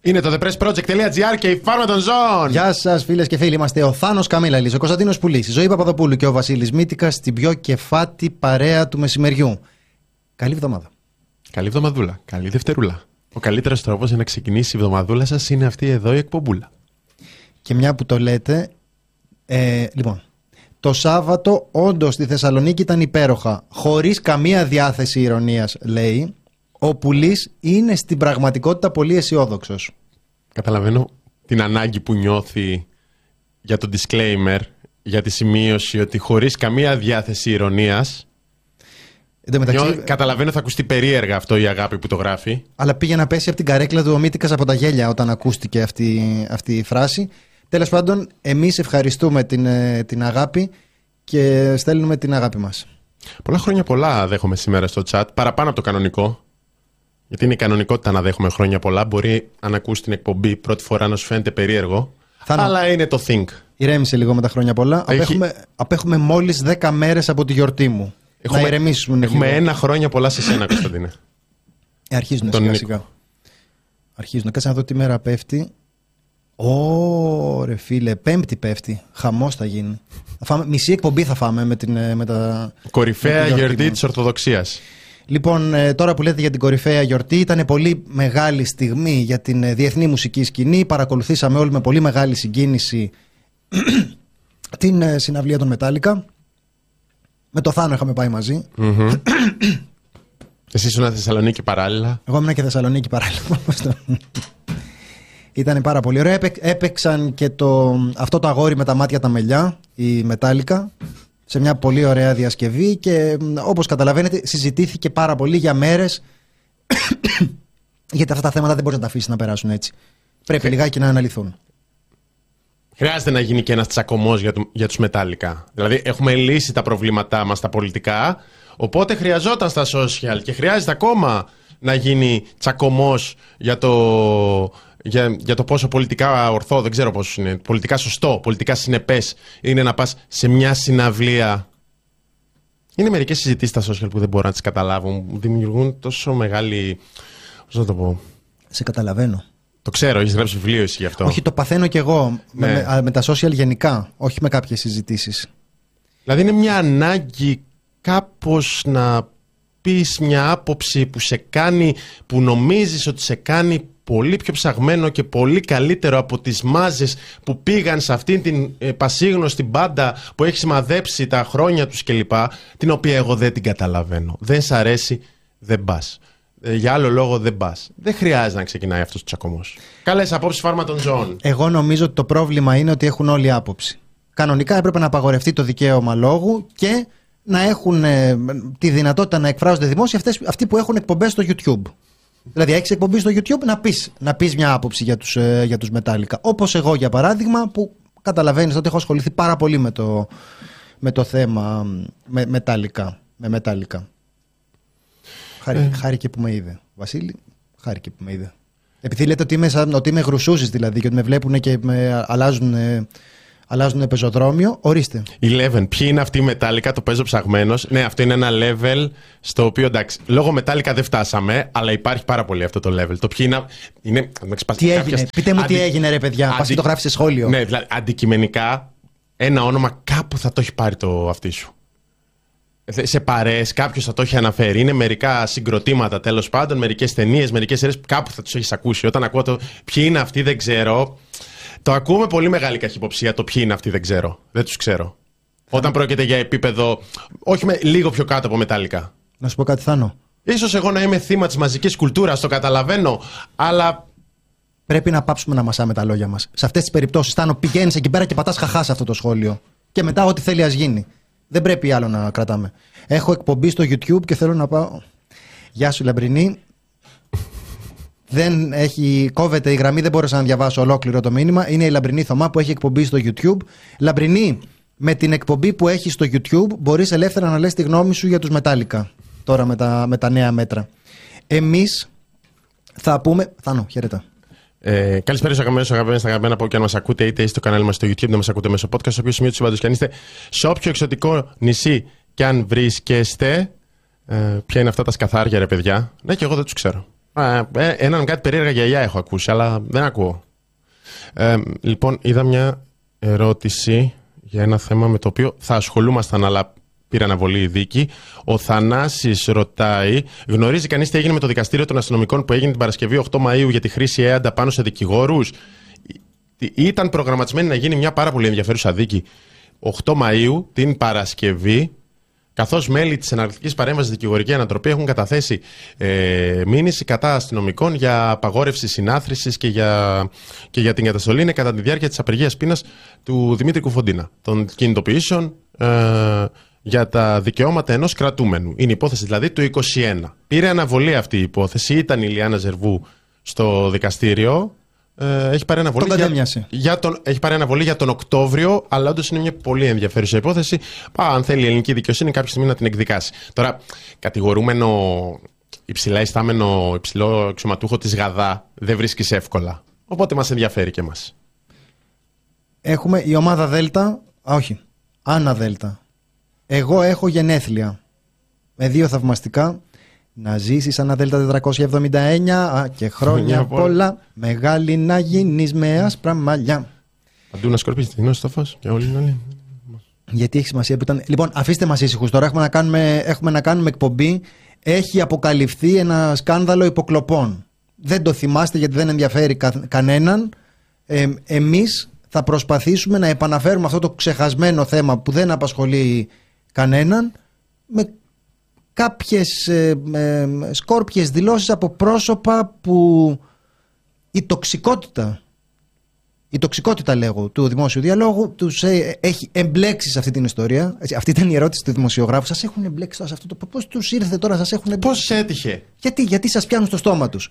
Είναι το thepressproject.gr και η φάρμα των ζώων. Γεια σας φίλες και φίλοι, είμαστε ο Θάνος Καμίλαλης, ο Κωνσταντίνος Πουλής, η Ζωή Παπαδοπούλου και ο Βασίλης Μύτικας στην πιο κεφάτη παρέα του μεσημεριού. Καλή εβδομάδα. Καλή εβδομαδούλα, καλή Δευτερούλα. Ο καλύτερος τρόπος για να ξεκινήσει η εβδομαδούλα σας είναι αυτή εδώ η εκπομπούλα. Και μια που το λέτε, λοιπόν, το Σάββατο όντως στη Θεσσαλονίκη ήταν υπέροχα, χωρίς καμία διάθεση ηρωνίας, λέει. Ο Πουλής είναι στην πραγματικότητα πολύ αισιόδοξος. Καταλαβαίνω την ανάγκη που νιώθει για το disclaimer, για τη σημείωση ότι χωρίς καμία διάθεση ηρωνίας. Καταλαβαίνω θα ακουστεί περίεργα αυτό η αγάπη που το γράφει. Αλλά πήγε να πέσει από την καρέκλα του ο Μύτικας από τα γέλια όταν ακούστηκε αυτή η φράση. Τέλος πάντων, εμείς ευχαριστούμε την αγάπη και στέλνουμε την αγάπη μας. Πολλά χρόνια πολλά δέχομαι σήμερα στο chat, παραπάνω από το κανονικό. Γιατί είναι η κανονικότητα να δέχομαι χρόνια πολλά. Μπορεί αν ακούσει την εκπομπή πρώτη φορά να σου φαίνεται περίεργο. Αλλά είναι το think. Ηρέμησε λίγο με τα χρόνια πολλά. Απέχουμε μόλις 10 μέρες από τη γιορτή μου. Να ηρεμήσουμε. Έχουμε ένα χρόνια πολλά σε σένα, Κωνσταντίνε. Αρχίζουν σιγά-σιγά. Αρχίζουν. Κάτσε να δω τι μέρα πέφτει. Ωρε φίλε, Πέμπτη πέφτει. Χαμός θα γίνει. Μισή εκπομπή θα φάμε με τα. Κορυφαία γιορτή της Ορθοδοξίας. Λοιπόν, τώρα που λέτε για την κορυφαία γιορτή, ήταν πολύ μεγάλη στιγμή για την διεθνή μουσική σκηνή. Παρακολουθήσαμε όλοι με πολύ μεγάλη συγκίνηση την συναυλία των Μετάλλικα. Με το Θάνο είχαμε πάει μαζί. Εσύ ήσουν Θεσσαλονίκη παράλληλα. Εγώ ήμουν και Θεσσαλονίκη παράλληλα. Ήταν πάρα πολύ ωραία. Έπαιξαν και αυτό το αγόρι με τα μάτια τα μελιά, η Μετάλλικα, σε μια πολύ ωραία διασκευή και όπως καταλαβαίνετε συζητήθηκε πάρα πολύ για μέρες γιατί αυτά τα θέματα δεν μπορείς να τα αφήσεις να περάσουν έτσι. Πρέπει λιγάκι να αναλυθούν. Χρειάζεται να γίνει και ένας τσακωμός για τους Μετάλλικα. Δηλαδή έχουμε λύσει τα προβλήματά μας τα πολιτικά, οπότε χρειαζόταν στα social και χρειάζεται ακόμα να γίνει τσακωμός για το πόσο πολιτικά ορθό, δεν ξέρω πόσο είναι, πολιτικά σωστό, πολιτικά συνεπές είναι να πας σε μια συναυλία. Είναι μερικές συζητήσεις στα social που δεν μπορώ να τις καταλάβω, μου δημιουργούν τόσο μεγάλη, πώς να το πω. Σε καταλαβαίνω. Το ξέρω, έχεις γράψει βιβλίο εσύ γι' αυτό. Όχι, το παθαίνω κι εγώ με τα social γενικά, όχι με κάποιες συζητήσεις. Δηλαδή είναι μια ανάγκη κάπως να πεις μια άποψη που νομίζεις ότι σε κάνει πολύ πιο ψαγμένο και πολύ καλύτερο από τις μάζες που πήγαν σε αυτήν την πασίγνωστη μπάντα που έχει σημαδέψει τα χρόνια τους κλπ. Την οποία εγώ δεν την καταλαβαίνω. Δεν σ' αρέσει, δεν πας. Για άλλο λόγο δεν πας. Δεν χρειάζεται να ξεκινάει αυτός ο τσακωμός. Καλές απόψεις φάρμα των ζώων. Εγώ νομίζω ότι το πρόβλημα είναι ότι έχουν όλοι άποψη. Κανονικά έπρεπε να απαγορευτεί το δικαίωμα λόγου και να έχουν τη δυνατότητα να εκφράζονται δημόσια αυτοί που έχουν εκπομπές στο YouTube. Δηλαδή, έχεις εκπομπή στο YouTube να πεις μια άποψη για τους Μετάλλικα. Όπως εγώ, για παράδειγμα, που καταλαβαίνεις ότι έχω ασχοληθεί πάρα πολύ με το θέμα με Μετάλλικα. Χάρηκε που με είδε. Βασίλη, χάρηκε που με είδε. Επειδή λέτε ότι είμαι γρουσούσης δηλαδή και ότι με βλέπουν και με αλλάζουν πεζοδρόμιο, ορίστε. 11. Ποιοι είναι αυτοί οι Μετάλλικα, το παίζω ψαγμένος. Ναι, αυτό είναι ένα level στο οποίο εντάξει, λόγω Μετάλλικα δεν φτάσαμε, αλλά υπάρχει πάρα πολύ αυτό το level. Το ποιοι είναι. Τι έγινε, πείτε μου τι έγινε, ρε παιδιά. Πας και το γράφει σε σχόλιο. Ναι, δηλαδή αντικειμενικά ένα όνομα κάπου θα το έχει πάρει το αυτί σου. Σε παρέες, κάποιος θα το έχει αναφέρει. Είναι μερικά συγκροτήματα τέλος πάντων, μερικές ταινίες, μερικές σειρές που κάπου θα τους έχεις ακούσει. Όταν ακούω ποιοι είναι αυτοί, δεν ξέρω. Το ακούω με πολύ μεγάλη καχυποψία το ποιοι είναι αυτοί, δεν ξέρω. Δεν τους ξέρω. Όταν πρόκειται για επίπεδο, όχι λίγο πιο κάτω από Μετάλλικα. Να σου πω κάτι, Θάνο. Ίσως εγώ να είμαι θύμα της μαζικής κουλτούρας, το καταλαβαίνω, αλλά. Πρέπει να πάψουμε να μασάμε τα λόγια μας. Σε αυτές τις περιπτώσεις, Θάνο, πηγαίνεις εκεί πέρα και πατάς χαχά σε αυτό το σχόλιο. Και μετά, ό,τι θέλει ας γίνει. Δεν πρέπει άλλο να κρατάμε. Έχω εκπομπή στο YouTube και θέλω να πάω. Γεια σου, Λαμπρινή. Κόβεται η γραμμή, δεν μπόρεσα να διαβάσω ολόκληρο το μήνυμα. Είναι η Λαμπρινή Θωμά που έχει εκπομπή στο YouTube. Λαμπρινή, με την εκπομπή που έχει στο YouTube μπορείς ελεύθερα να λες τη γνώμη σου για τους Μετάλλικα. Τώρα με τα νέα μέτρα. Εμείς θα πούμε. Θάνο, χαίρετα. Καλησπέρα στους αγαπημένους στα αγαπημένα από και αν μας ακούτε, είτε στο κανάλι μας στο YouTube, να μας ακούτε μέσω podcast, στο οποίο σημείο του σύμπαντος και αν είστε σε όποιο εξωτικό νησί και αν βρίσκεστε. Ποια είναι αυτά τα σκαθάρια, ρε παιδιά? Ναι, και εγώ δεν τους ξέρω. Έναν κάτι περίεργα γιαγιά έχω ακούσει, αλλά δεν ακούω. Λοιπόν, είδα μια ερώτηση για ένα θέμα με το οποίο θα ασχολούμασταν, αλλά πήρε αναβολή η δίκη. Ο Θανάσης ρωτάει: γνωρίζει κανείς τι έγινε με το δικαστήριο των αστυνομικών που έγινε την Παρασκευή 8 Μαΐου για τη χρήση ΕΑΝΤΑ πάνω σε δικηγόρους? Ήταν προγραμματισμένη να γίνει μια πάρα πολύ ενδιαφέρουσα δίκη 8 Μαΐου, την Παρασκευή, καθώς μέλη της εναλλακτικής παρέμβασης δικηγορική ανατροπή έχουν καταθέσει μήνυση κατά αστυνομικών για απαγόρευση συνάθρησης και για την καταστολή είναι κατά τη διάρκεια της απεργίας πείνας του Δημήτρη Κουφοντίνα, των κινητοποιήσεων για τα δικαιώματα ενός κρατούμενου. Είναι υπόθεση δηλαδή του 21. Πήρε αναβολή αυτή η υπόθεση, ήταν η Λιάννα Ζερβού στο δικαστήριο. Έχει πάρει αναβολή για τον Οκτώβριο, αλλά όντως είναι μια πολύ ενδιαφέρουσα υπόθεση. Αν θέλει η ελληνική δικαιοσύνη κάποια στιγμή να την εκδικάσει. Τώρα, κατηγορούμενο υψηλά ιστάμενο υψηλό αξιωματούχο της ΓΑΔΑ δεν βρίσκεις εύκολα. Οπότε μας ενδιαφέρει και μας. Έχουμε η ομάδα Δέλτα, Άννα Δέλτα. Εγώ έχω γενέθλια με 2 θαυμαστικά. Να ζήσεις Άννα Δέλτα 479 και χρόνια πολλά. Μεγάλη να γίνεις με άσπρα μαλλιά. Παντού να σκορπίζεις τη γνώση στο φως και όλοι. Γιατί έχει σημασία που ήταν. Λοιπόν, αφήστε μας ήσυχους τώρα. Έχουμε να κάνουμε εκπομπή. Έχει αποκαλυφθεί ένα σκάνδαλο υποκλοπών. Δεν το θυμάστε γιατί δεν ενδιαφέρει κανέναν. Εμείς θα προσπαθήσουμε να επαναφέρουμε αυτό το ξεχασμένο θέμα που δεν απασχολεί κανέναν με κάποιες σκόρπιες δηλώσεις από πρόσωπα που η τοξικότητα λέγω του δημόσιου διαλόγου τους έχει εμπλέξει σε αυτή την ιστορία. Αυτή ήταν η ερώτηση του δημοσιογράφου. Σας έχουν εμπλέξει τώρα σε αυτό το... Πώς τους ήρθε τώρα, σας έχουν εμπλέξει? Πώς έτυχε? Γιατί σας πιάνουν στο στόμα τους?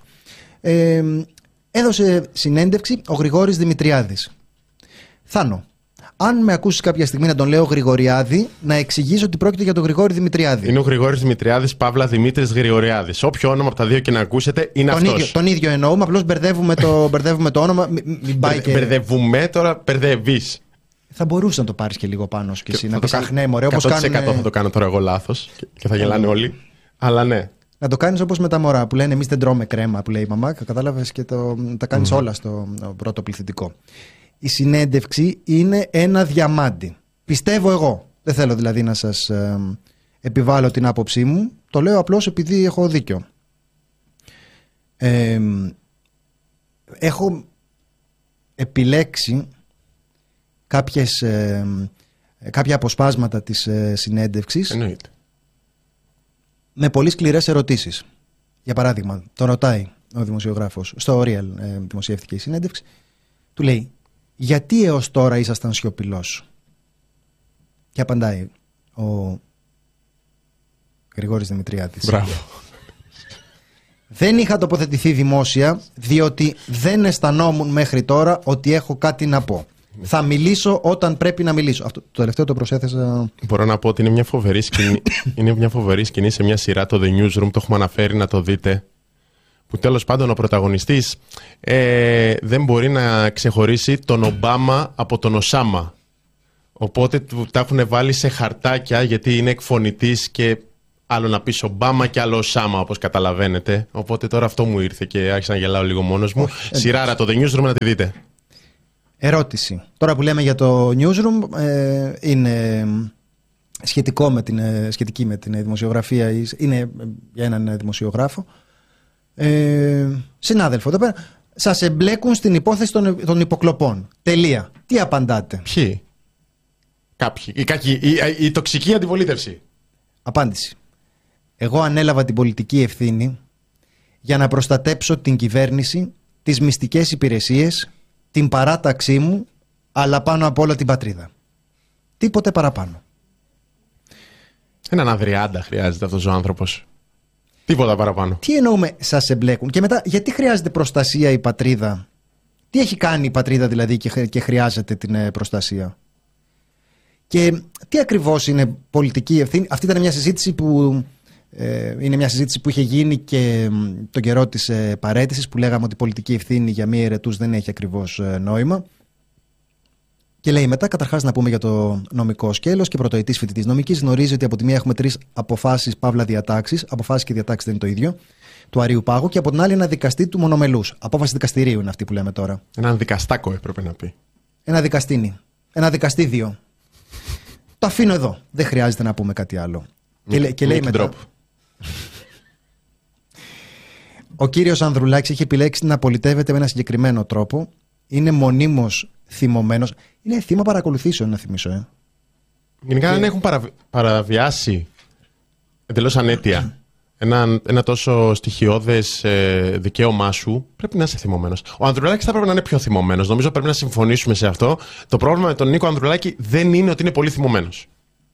Έδωσε συνέντευξη ο Γρηγόρης Δημητριάδης. Θάνο, αν με ακούσεις κάποια στιγμή να τον λέω Γρηγοριάδη, να εξηγήσω ότι πρόκειται για τον Γρηγόρη Δημητριάδη. Είναι ο Γρηγόρης Δημητριάδης, Παύλα Δημήτρης Γρηγοριάδης. Όποιο όνομα από τα δύο και να ακούσετε είναι αυτός. Τον ίδιο εννοούμε, απλώς μπερδεύουμε το όνομα. Μπερδεύουμε, τώρα μπερδεύεις. Θα μπορούσε να το πάρεις και λίγο πάνω σου κι εσύ. Να πεις ναι, μωρέ, 100% θα το κάνω τώρα εγώ λάθος και θα γελάνε όλοι. Αλλά ναι. Να το κάνεις όπως με τα μωρά που λένε εμείς δεν τρώμε κρέμα, που λέει η μαμά. Κατάλαβες, και τα κάνεις όλα στο πρώτο πληθυντικό. Η συνέντευξη είναι ένα διαμάντι. Πιστεύω εγώ. Δεν θέλω δηλαδή να σας επιβάλλω την άποψή μου. Το λέω απλώς επειδή έχω δίκιο. Έχω επιλέξει κάποια αποσπάσματα της συνέντευξης. Εννοείται. Με πολύ σκληρές ερωτήσεις. Για παράδειγμα, τον ρωτάει ο δημοσιογράφος, στο Real δημοσιεύτηκε η συνέντευξη, του λέει: γιατί έως τώρα ήσασταν σιωπηλός? Και απαντάει ο Γρηγόρης Δημητριάδης: Μπράβο. δεν είχα τοποθετηθεί δημόσια διότι δεν αισθανόμουν μέχρι τώρα ότι έχω κάτι να πω. Θα μιλήσω όταν πρέπει να μιλήσω. Αυτό το τελευταίο το προσέθεσα. Μπορώ να πω ότι είναι μια φοβερή σκηνή. Είναι μια φοβερή σκηνή σε μια σειρά, το The Newsroom, το έχουμε αναφέρει, να το δείτε. Που τέλος πάντων ο πρωταγωνιστής δεν μπορεί να ξεχωρίσει τον Ομπάμα από τον Οσάμα. Οπότε τα έχουν βάλει σε χαρτάκια γιατί είναι εκφωνητής και άλλο να πεις Ομπάμα και άλλο Οσάμα, όπως καταλαβαίνετε. Οπότε τώρα αυτό μου ήρθε και άρχισα να γελάω λίγο μόνος μου. Σειράρα το The Newsroom, να τη δείτε. Ερώτηση. Τώρα που λέμε για το Newsroom, είναι σχετική με την δημοσιογραφία. Είναι για έναν δημοσιογράφο. Συνάδελφο εδώ πέρα. Σας εμπλέκουν στην υπόθεση των υποκλοπών. Τελεία. Τι απαντάτε? Ποιοι? Κάποιοι. Η τοξική αντιπολίτευση. Απάντηση. Εγώ ανέλαβα την πολιτική ευθύνη για να προστατέψω την κυβέρνηση, τις μυστικές υπηρεσίες, την παράταξή μου, αλλά πάνω απ' όλα την πατρίδα. Τίποτε παραπάνω. Έναν Αδριάντα χρειάζεται αυτός ο άνθρωπος. Τίποτα παραπάνω. Τι εννοούμε σας εμπλέκουν? Και μετά, γιατί χρειάζεται προστασία η πατρίδα? Τι έχει κάνει η πατρίδα δηλαδή και χρειάζεται την προστασία? Και τι ακριβώς είναι πολιτική ευθύνη? Αυτή ήταν μια συζήτηση που είχε γίνει και τον καιρό της παραίτησης, που λέγαμε ότι η πολιτική ευθύνη για μη αιρετούς δεν έχει ακριβώς νόημα. Και λέει μετά, καταρχάς να πούμε για το νομικό σκέλος, και πρωτοετής φοιτητής νομικής γνωρίζει ότι από τη μία έχουμε 3 αποφάσεις παύλα διατάξεις. Αποφάσεις και διατάξεις δεν είναι το ίδιο. του Αριού Πάγου και από την άλλη ένα δικαστή του μονομελούς. Απόφαση δικαστηρίου είναι αυτή που λέμε τώρα. Έναν δικαστάκο έπρεπε να πει. Ένα δικαστήνι. Ένα δικαστήδιο. Το αφήνω εδώ. Δεν χρειάζεται να πούμε κάτι άλλο. Και λέει μετά. Ο κύριος Ανδρουλάκης έχει επιλέξει να πολιτεύεται με ένα συγκεκριμένο τρόπο. Είναι μονίμως θυμωμένος. Είναι θύμα παρακολουθήσεων, να θυμίσω. Γενικά, αν έχουν παραβιάσει εντελώς ανέτεια ένα τόσο στοιχειώδες δικαίωμά σου, πρέπει να είσαι θυμωμένος. Ο Ανδρουλάκης θα πρέπει να είναι πιο θυμωμένος. Νομίζω πρέπει να συμφωνήσουμε σε αυτό. Το πρόβλημα με τον Νίκο Ανδρουλάκη δεν είναι ότι είναι πολύ θυμωμένος.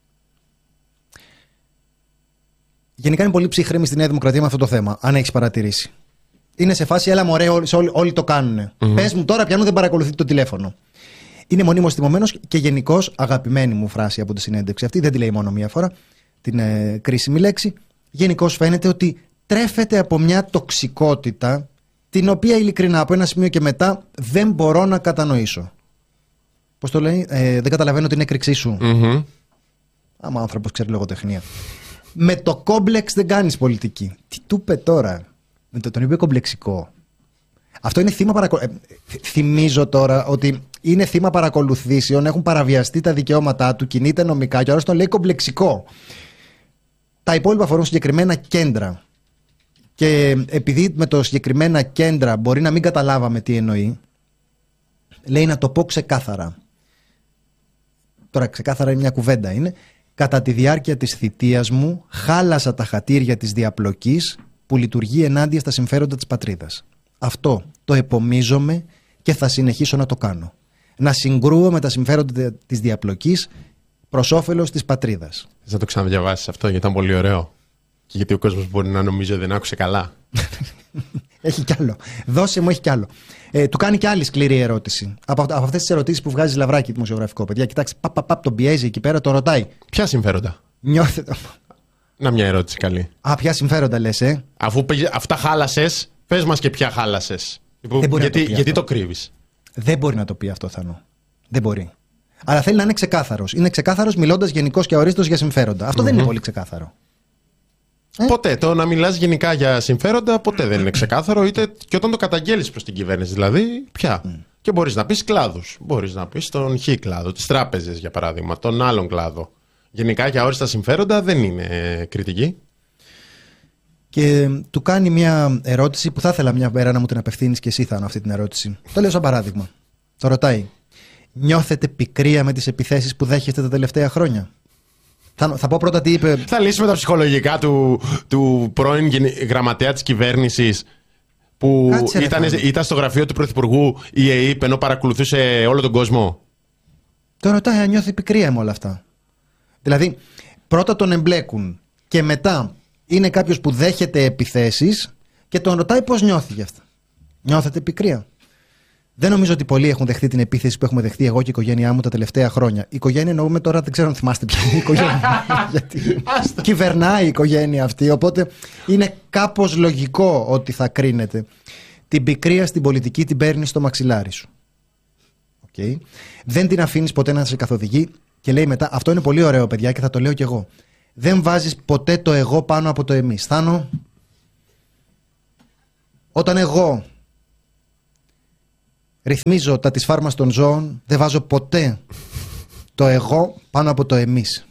Γενικά είναι πολύ ψύχρεμη στη Νέα Δημοκρατία με αυτό το θέμα, αν έχεις παρατηρήσει. Είναι σε φάση, έλα μωρέ, όλοι το κάνουν. Πες μου τώρα, πιανού δεν παρακολουθεί το τηλέφωνο. Είναι μονίμως θυμωμένος και γενικώς, αγαπημένη μου φράση από τη συνέντευξη αυτή, δεν τη λέει μόνο μία φορά, την κρίσιμη λέξη. Γενικώς φαίνεται ότι τρέφεται από μια τοξικότητα, την οποία ειλικρινά από ένα σημείο και μετά δεν μπορώ να κατανοήσω. Πώς το λέει, δεν καταλαβαίνω την έκρηξή σου. Άμα ο άνθρωπος ξέρει λογοτεχνία. Με το κόμπλεξ δεν κάνεις πολιτική. Τι του είπε τώρα. Με τον είπε κομπλεξικό. Αυτό είναι θύμα θυμίζω τώρα ότι είναι θύμα παρακολουθήσεων, έχουν παραβιαστεί τα δικαιώματά του, κινείται νομικά και ο άλλος τον λέει κομπλεξικό. Τα υπόλοιπα αφορούν συγκεκριμένα κέντρα. Και επειδή με το συγκεκριμένα κέντρα μπορεί να μην καταλάβαμε τι εννοεί, λέει να το πω ξεκάθαρα. Τώρα ξεκάθαρα είναι μια κουβέντα είναι. Κατά τη διάρκεια της θητείας μου χάλασα τα χατήρια της διαπλοκής που λειτουργεί ενάντια στα συμφέροντα της πατρίδας. Αυτό το επομίζομαι και θα συνεχίσω να το κάνω. Να συγκρούω με τα συμφέροντα της διαπλοκής προς όφελος της πατρίδας. Θα το ξαναδιαβάσεις αυτό γιατί ήταν πολύ ωραίο. Και γιατί ο κόσμος μπορεί να νομίζει ότι δεν άκουσε καλά. Έχει κι άλλο. Δώσε μου, έχει κι άλλο. Του κάνει κι άλλη σκληρή ερώτηση. Από αυτές τις ερωτήσεις που βγάζει λαβράκι δημοσιογραφικό, παιδιά. Κοιτάξτε, τον πιέζει εκεί πέρα, το ρωτάει. Ποια συμφέροντα. Νιώθετε. Να μια ερώτηση καλή. Ποια συμφέροντα λες, Αφού αυτά χάλασες, πες μας και ποια χάλασες. Γιατί το κρύβεις. Δεν μπορεί να το πει αυτό, Θανό. Δεν μπορεί. Αλλά θέλει να είναι ξεκάθαρος. Είναι ξεκάθαρος μιλώντας γενικώς και αορίστως για συμφέροντα. Αυτό δεν είναι πολύ ξεκάθαρο. Ποτέ. Το να μιλάς γενικά για συμφέροντα ποτέ δεν είναι ξεκάθαρο, είτε και όταν το καταγγέλεις προς την κυβέρνηση. Δηλαδή, πια. Και μπορείς να πεις κλάδους. Μπορείς να πεις τον Χ κλάδο, τις τράπεζες για παράδειγμα, τον άλλον κλάδο. Γενικά για αόριστα συμφέροντα δεν είναι κριτική. Και του κάνει μια ερώτηση που θα ήθελα μια μέρα να μου την απευθύνεις και εσύ, Θάνο, αυτή την ερώτηση. Το λέω σαν παράδειγμα. Το ρωτάει. Νιώθετε πικρία με τις επιθέσεις που δέχεστε τα τελευταία χρόνια? Θα πω πρώτα τι είπε. Θα λύσουμε τα ψυχολογικά του πρώην γραμματέα της κυβέρνησης που ήταν στο γραφείο του Πρωθυπουργού η ΕΕΠ ενώ παρακολουθούσε όλο τον κόσμο. Το ρωτάει αν νιώθει πικρία με όλα αυτά. Δηλαδή, πρώτα τον εμπλέκουν και μετά είναι κάποιος που δέχεται επιθέσεις και τον ρωτάει πώς νιώθει γι' αυτά. Νιώθετε πικρία? Δεν νομίζω ότι πολλοί έχουν δεχτεί την επίθεση που έχουμε δεχτεί εγώ και η οικογένειά μου τα τελευταία χρόνια. Η οικογένεια εννοούμε τώρα, δεν ξέρω αν θυμάστε ποια είναι η οικογένεια. Γιατί κυβερνάει η οικογένεια αυτή. Οπότε είναι κάπως λογικό ότι θα κρίνεται. Την πικρία στην πολιτική την παίρνεις στο μαξιλάρι σου. Okay. Δεν την αφήνεις ποτέ να σε καθοδηγεί. Και λέει μετά, αυτό είναι πολύ ωραίο, παιδιά, και θα το λέω κι εγώ. Δεν βάζεις ποτέ το εγώ πάνω από το εμείς. Θάνο, όταν εγώ ρυθμίζω τα της φάρμας των ζώων, δεν βάζω ποτέ το εγώ πάνω από το εμείς.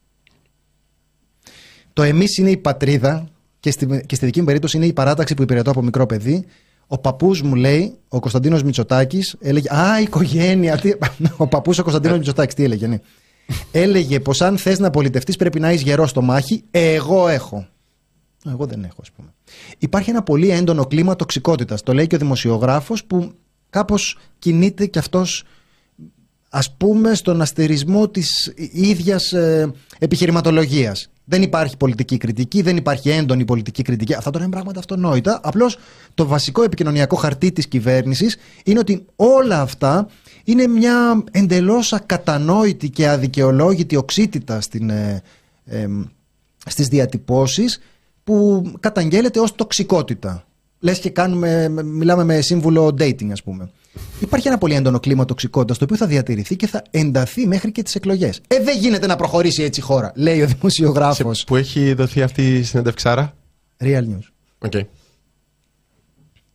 Το εμείς είναι η πατρίδα και στη δική μου περίπτωση είναι η παράταξη που υπηρετώ από μικρό παιδί. Ο παππούς μου λέει, ο Κωνσταντίνος Μητσοτάκης, έλεγε. Η οικογένεια. Ο παππούς ο Κωνσταντίνος Μητσοτάκης, τι έλεγε, ναι. Έλεγε πως αν θες να πολιτευτείς πρέπει να είσαι γερός στο μάχη. Εγώ έχω. Εγώ δεν έχω, ας πούμε. Υπάρχει ένα πολύ έντονο κλίμα τοξικότητας. Το λέει και ο δημοσιογράφος που κάπως κινείται κι αυτός, ας πούμε, στον αστερισμό της ίδιας επιχειρηματολογίας. Δεν υπάρχει πολιτική κριτική, δεν υπάρχει έντονη πολιτική κριτική. Αυτά τώρα είναι πράγματα αυτονόητα. Απλώς το βασικό επικοινωνιακό χαρτί της κυβέρνησης είναι ότι όλα αυτά είναι μια εντελώς ακατανόητη και αδικαιολόγητη οξύτητα στις διατυπώσεις που καταγγέλλεται ως τοξικότητα. Λες και μιλάμε με σύμβουλο dating, ας πούμε. Υπάρχει ένα πολύ έντονο κλίμα τοξικότητας το οποίο θα διατηρηθεί και θα ενταθεί μέχρι και τις εκλογές. Δεν γίνεται να προχωρήσει έτσι η χώρα, λέει ο δημοσιογράφος. Πού έχει δοθεί αυτή η συνέντευξάρα? Real News. Okay.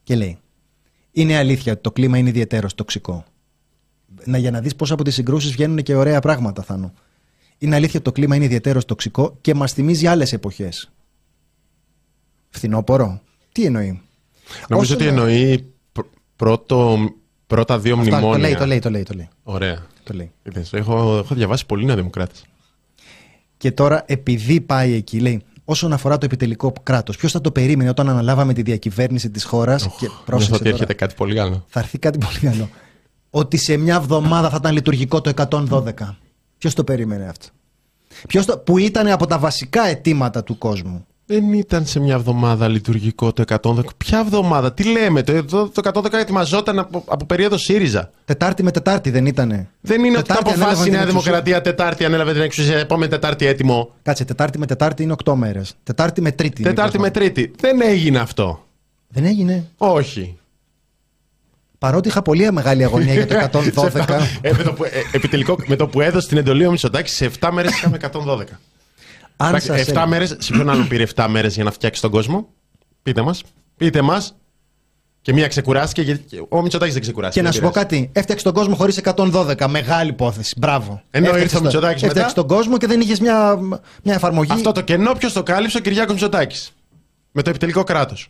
Και λέει: είναι αλήθεια ότι το κλίμα είναι ιδιαιτέρως τοξικό. Για να δεις πώς από τις συγκρούσεις βγαίνουν και ωραία πράγματα, Θάνο. Είναι αλήθεια ότι το κλίμα είναι ιδιαιτέρως τοξικό και μας θυμίζει άλλες εποχές. Φθινόπωρο. Τι εννοεί? Νομίζω ότι εννοεί πρώτα δύο μνημόνια. Το λέει. Ωραία. Το λέει. Έχω διαβάσει πολύ Νεοδημοκράτες. Και τώρα, επειδή πάει εκεί, λέει: όσον αφορά το επιτελικό κράτος, ποιος θα το περίμενε όταν αναλάβαμε τη διακυβέρνηση της χώρας? Και πρόσεξε ότι έρχεται κάτι πολύ άλλο. Θα έρθει κάτι πολύ άλλο. Ότι σε μια εβδομάδα θα ήταν λειτουργικό το 112. Ποιος το περίμενε αυτό? Που ήταν από τα βασικά αιτήματα του κόσμου. Δεν ήταν σε μια εβδομάδα λειτουργικό το 112. Ποια εβδομάδα? Τι λέμε? Το 112 ετοιμαζόταν από περίοδο ΣΥΡΙΖΑ. Τετάρτη με Τετάρτη δεν ήτανε? Δεν είναι ότι τα αποφάσισε η Νέα Δημοκρατία Τετάρτη ανέλαβε την εξουσία. Επόμενη Τετάρτη έτοιμο. Κάτσε, Τετάρτη με Τετάρτη είναι 8 μέρες. Τετάρτη με Τρίτη. Τετάρτη με Τρίτη. Δεν έγινε αυτό. Δεν έγινε. Όχι. Παρότι είχα πολύ μεγάλη αγωνία για το 112. Με το που έδωσε την εντολή ο Μητσοτάκης, σε 7 μέρες είχαμε 112. 7 μέρες, σε ποιον άλλον πήρε 7 μέρες για να φτιάξει τον κόσμο? Πείτε μας. Και μία ξεκουράστηκε, γιατί ο Μητσοτάκης δεν ξεκουράστηκε. Και να σου πω κάτι, έφτιαξε τον κόσμο χωρίς 112. Μεγάλη υπόθεση. Μπράβο. Ενώ ήρθε ο Μητσοτάκης μετά. Έφτιαξε τον κόσμο και δεν είχες μια εφαρμογή. Αυτό το κενό ποιος το κάλυψε? Ο Κυριάκος Μητσοτάκης. Με το επιτελικό κράτος.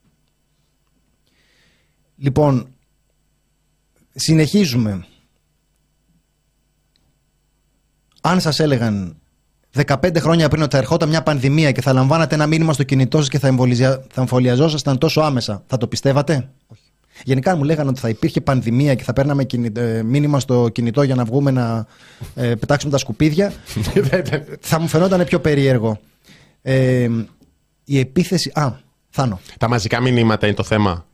Λοιπόν, συνεχίζουμε. Αν σας έλεγαν 15 χρόνια πριν ότι θα ερχόταν μια πανδημία και θα λαμβάνατε ένα μήνυμα στο κινητό σας και θα εμβολιαζόσασταν τόσο άμεσα, θα το πιστεύατε? Όχι. Γενικά, αν μου λέγανε ότι θα υπήρχε πανδημία και θα παίρναμε μήνυμα στο κινητό για να βγούμε να πετάξουμε τα σκουπίδια, θα μου φαινόταν πιο περίεργο. Η επίθεση. Θάνο. Τα μαζικά μηνύματα είναι το θέμα.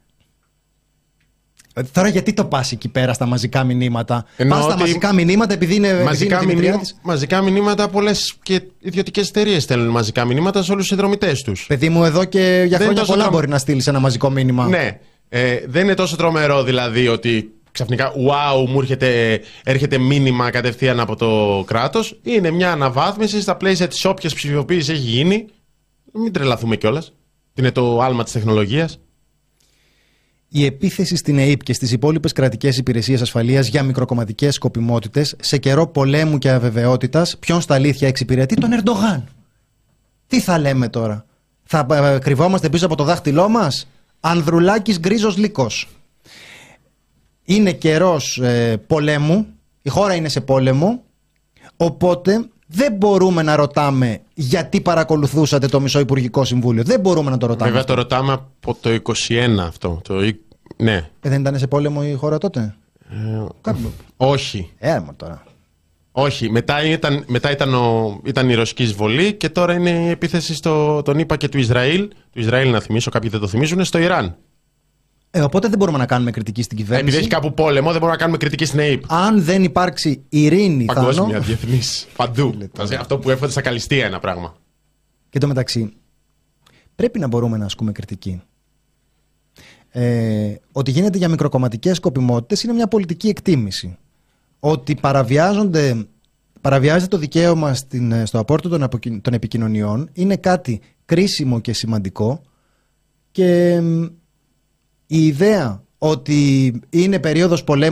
Τώρα γιατί το πας εκεί πέρα στα μαζικά μηνύματα? Πας στα μαζικά μηνύματα επειδή είναι μαζικά μηνύματα, πολλές και ιδιωτικές εταιρείες στέλνουν μαζικά μηνύματα σε όλους τους συνδρομητές τους. Παιδί μου, εδώ και για χρόνια πολλά μπορεί να στείλεις ένα μαζικό μήνυμα. Ναι, δεν είναι τόσο τρομερό δηλαδή ότι ξαφνικά μου έρχεται μήνυμα κατευθείαν από το κράτος. Είναι μια αναβάθμιση στα πλαίσια της όποιας ψηφιοποίησης έχει γίνει. Μην τρελαθούμε κιόλας. Είναι το άλμα της τεχνολογίας. Η επίθεση στην ΕΥΠ και στις υπόλοιπες κρατικές υπηρεσίες ασφαλείας για μικροκομματικές σκοπιμότητες σε καιρό πολέμου και αβεβαιότητας, ποιον στα αλήθεια εξυπηρετεί? Τον Ερντογάν. Τι θα λέμε τώρα? Θα κρυβόμαστε πίσω από το δάχτυλό μας? Ανδρουλάκης γκρίζος λύκος. Είναι καιρός πολέμου, η χώρα είναι σε πόλεμο, οπότε δεν μπορούμε να ρωτάμε γιατί παρακολουθούσατε το μισό Υπουργικό Συμβούλιο. Δεν μπορούμε να το ρωτάμε. Βέβαια το ρωτάμε από το 21 αυτό. Ναι. Δεν ήταν σε πόλεμο η χώρα τότε? Όχι. Τώρα. Όχι. Μετά ήταν η ρωσική εισβολή και τώρα είναι η επίθεση τον ΗΠΑ και του Ισραήλ. Του Ισραήλ, να θυμίσω, κάποιοι δεν το θυμίζουν, στο Ιράν. Οπότε δεν μπορούμε να κάνουμε κριτική στην κυβέρνηση. Επειδή έχει κάπου πόλεμο, δεν μπορούμε να κάνουμε κριτική στην ΑΕΠ. Αν δεν υπάρξει ειρήνη, παγκόσμια, διεθνής, παντού. Αυτό που έφερε στα καλυστία ένα πράγμα. Και το μεταξύ, πρέπει να μπορούμε να ασκούμε κριτική. Ότι γίνεται για μικροκομματικές σκοπιμότητες είναι μια πολιτική εκτίμηση. Ότι παραβιάζεται το δικαίωμα στο απόρριτο των επικοινωνιών είναι κάτι κρίσιμο και σημαντικό, και η ιδέα ότι είναι περίοδος πολέμου